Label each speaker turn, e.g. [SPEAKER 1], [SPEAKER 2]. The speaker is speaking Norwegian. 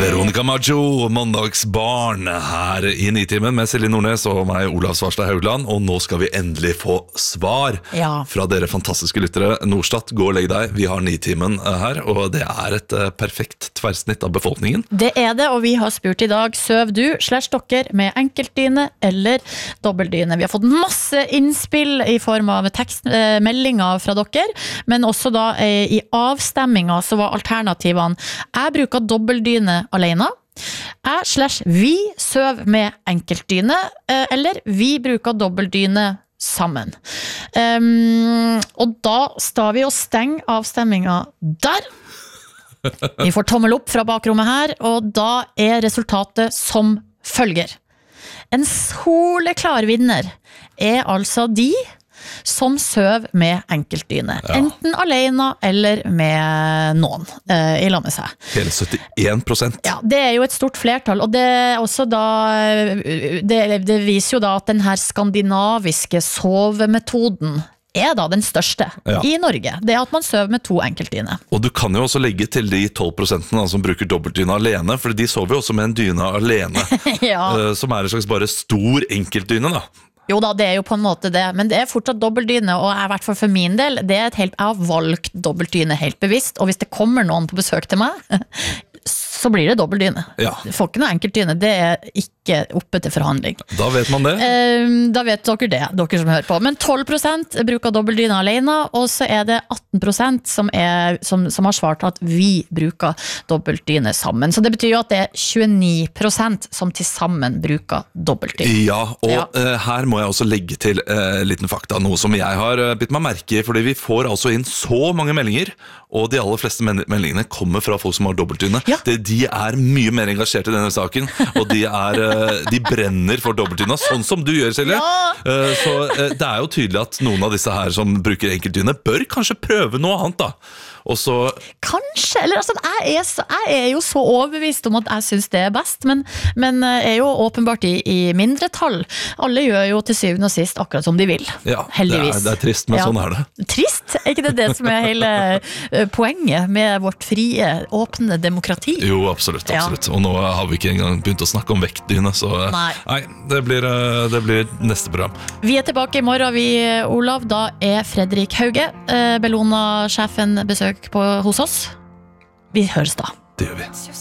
[SPEAKER 1] Veronica Maggio, mandagsbarn her i Nitimen med Silje Nordnes og meg, Olav Svarstad Haugland. Og nå skal vi endelig få svar fra dere fantastiske lyttere. Nordstadt, gå og legg deg. Vi har Nitimen her, og det er et perfekt tverrsnitt av befolkningen. Det
[SPEAKER 2] er det, og vi har spurt i dag, søv du /dere med enkeltdyne eller dobbeltdyne? Vi har fått masse innspill i form av tekstmeldinger fra dere, men også da i avstemminga så var alternativene: jeg bruker dobbeltdyne alene, jeg/vi søv med enkeltdyne, eller vi bruker dobbeltdyne sammen. Og da skal vi jo stenge avstemminga der. Vi får tommel opp fra bakrommet her, og da er resultatet som følger. En soleklar vinner er altså de som søv med enkeltdyne. Enten alene eller med noen i lag med seg.
[SPEAKER 1] Hele 71%.
[SPEAKER 2] Ja, det er jo et stort flertall, og det er også da det viser jo da at den her skandinaviske sovemetoden er da den største i Norge. Det er at man søver med 2 enkeltdyne.
[SPEAKER 1] Og du kan jo også legge til de 12% som bruker dobbeltdyne alene, for de sover jo også med en dyne alene, som er en slags bare stor enkeltdyne da.
[SPEAKER 2] Jo da, det er jo på en måte det, men det er fortsatt dobbeltdyne, og i hvert fall for min del, jeg har valgt dobbeltdyne helt bevisst, og hvis det kommer noen på besøk til meg, så blir det dobbeltdyne. Du får ikke noe enkeltdyne, det er ikke oppe til forhandling.
[SPEAKER 1] Da vet man det.
[SPEAKER 2] Da vet dere det, dere som hører på. Men 12% bruker dobbeltdyne alene, og så er det 18% som har svart at vi bruker dobbeltdyne sammen. Så det betyr jo at det er 29% som til sammen bruker dobbeltdyne.
[SPEAKER 1] Ja, og her må jeg også legge til liten fakta, noe som jeg har bitt meg merke i, fordi vi får altså inn så mange meldinger, og de aller fleste meldingene kommer fra folk som har dobbeltdyne. De er mye mer engasjert i denne saken, og de brenner for dobbeltdyne, sånn som du gjør, Silje. Så det er jo tydelig at noen av disse her som bruker enkeltdyne bør kanskje prøve noe annet da. Og så
[SPEAKER 2] kanskje, eller altså, jeg er jo så overbevist om at jeg synes det er best, men er jo åpenbart i mindretall. Alle gjør jo til syvende og sist akkurat som de vil, heldigvis.
[SPEAKER 1] Det er trist, men sånn er det.
[SPEAKER 2] Trist? Er ikke det som er hele poenget med vårt frie, åpne demokrati?
[SPEAKER 1] Jo, absolutt. Og nå har vi ikke engang begynt å snakke om vektdyne, så nei, det blir neste program.
[SPEAKER 2] Vi er tilbake i morgen, Olav. Da er Fredrik Hauge, Bellona-sjefen, besøk hos oss. Vi høres da.
[SPEAKER 1] Det gjør vi.